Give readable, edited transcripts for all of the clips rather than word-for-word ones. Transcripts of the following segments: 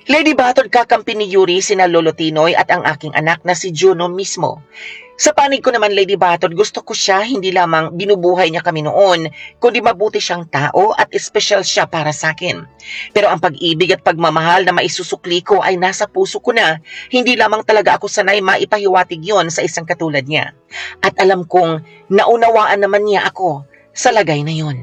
Lady Batod, kakampi ni Yuri sina Lolo Tinoy at ang aking anak na si Juno mismo. Sa panig ko naman, Lady Batod, gusto ko siya hindi lamang binubuhay niya kami noon, kundi mabuti siyang tao at espesyal siya para sa akin. Pero ang pag-ibig at pagmamahal na maisusukli ko ay nasa puso ko na. Hindi lamang talaga ako sanay maipahiwatig yon sa isang katulad niya. At alam kong naunawaan naman niya ako sa lagay na yon.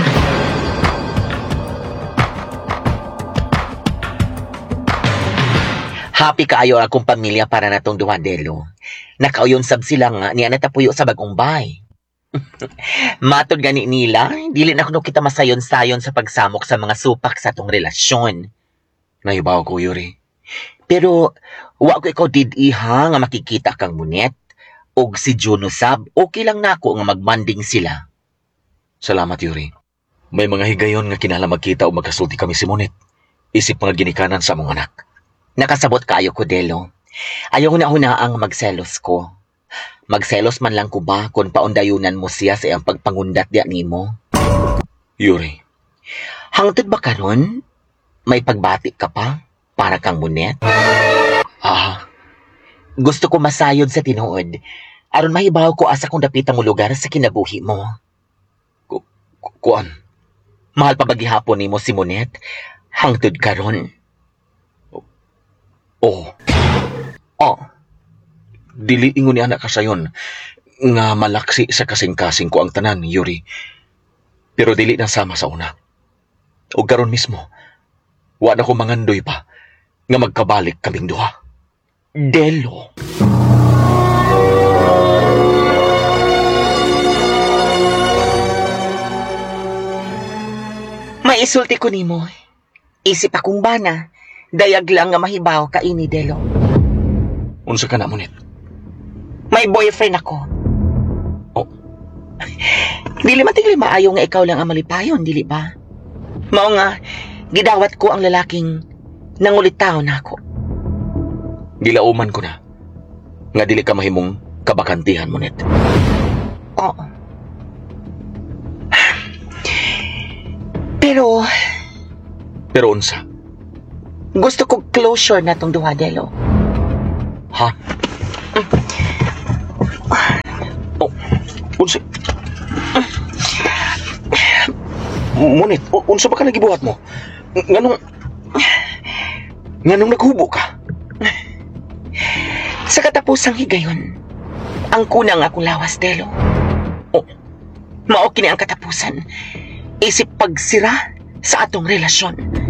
Happy kaayo akong pamilya para natong duwadelo. Nakauyon sab sila nga niya natapuyo sa bagong bahay. Matod gani nila, dili na kuno kita masayon-sayon sa pagsamok sa mga supak sa atong relasyon. Nahibaw ko, Yuri. Pero wa ko ikaw did-iha nga makikita kang Munet og si Juno sab, okay lang nako nga magmanding sila. Salamat, Yuri. May mga higayon nga kinahanglan magkita o magkasulti kami si Monet. Isip mga ginikanan sa among anak. Nakasabot kaayo ko, Delo. Ayaw na ang magselos ko. Magselos man lang ko ba kung paundayunan mo siya sa iyang pagpangundat diya nimo? Yuri. Hangtod ba karon? May pagbati ka pa para kang Munet? Gusto ko masayod sa tinuod. Aron mahibaw ko asa kung dapita mo lugar sa kinabuhi mo. Kuan? Mahal pa bagihapon nimo si Munet? Hangtod karon. Oh. Dili ingon ni anak kasayon nga malaksi sa kasing-kasing ko ang tanan, Yuri. Pero dili na sama sa una. O karon mismo, wa na ko mangandoy pa nga magkabalik kaming duha. Delo. Maisulti ko nimo. Isip akong bana. Dayag lang nga mahibaw ka ini, Delo. Unsa ka na, Monet? May boyfriend ako. Oh. Dili matigli maayo nga ikaw lang ang malipayon, dili ba? Mao nga, gidawat ko ang lalaking nangulitaw na ako. Gilauman ko na nga dili ka mahimong kabakantihan, Monet. Oo. Pero unsa? Gusto ko closure na tong duha, Delo. Ha? Unsa? Monet, unsa ba ka nagibuhat mo? Nganong naghubo ka? Sa katapusang higayon, ang kunang akong lawas, Delo. Mao kini ang katapusan. Isip pagsira sa atong relasyon.